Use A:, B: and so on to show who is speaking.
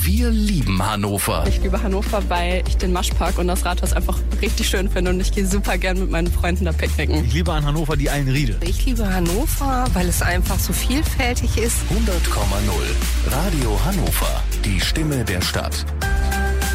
A: Wir lieben Hannover.
B: Ich liebe Hannover, weil ich den Maschpark und das Rathaus einfach richtig schön finde und ich gehe super gern mit meinen Freunden da picknicken.
C: Ich liebe an Hannover die Eilenriede.
D: Ich liebe Hannover, weil es einfach so vielfältig ist.
A: 100,0 Radio Hannover. Die Stimme der Stadt.